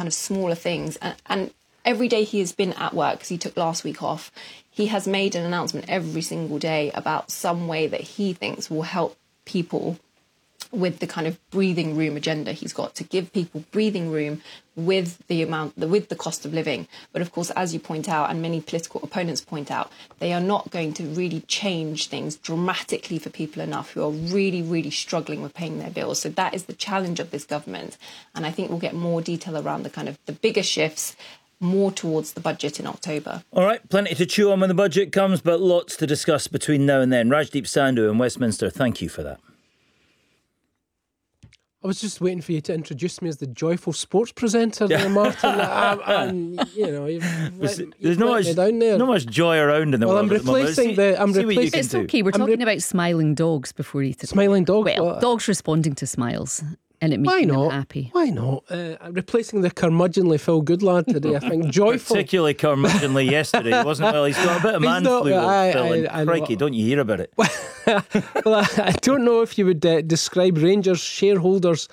kind of smaller things. And every day he has been at work, because he took last week off, he has made an announcement every single day about some way that he thinks will help people with the kind of breathing room agenda he's got, to give people breathing room with the cost of living. But of course, as you point out, and many political opponents point out, they are not going to really change things dramatically for people enough who are really, really struggling with paying their bills. So that is the challenge of this government. And I think we'll get more detail around the kind of the bigger shifts more towards the budget in October. All right, plenty to chew on when the budget comes, but lots to discuss between now and then. Rajdeep Sandhu in Westminster, thank you for that. I was just waiting for you to introduce me as the joyful sports presenter there, Martin. There's not much joy around in the world. It's okay. We're talking about smiling dogs before Ethan. Smiling dogs? Well, dogs responding to smiles. And it makes them happy. Why not? Replacing the curmudgeonly Phil Goodlad today, I think. Joyful. Particularly curmudgeonly yesterday, wasn't it? Well, he's got a bit of man flu, Phil, and crikey, don't you hear about it? Well, I don't know if you would describe Rangers shareholders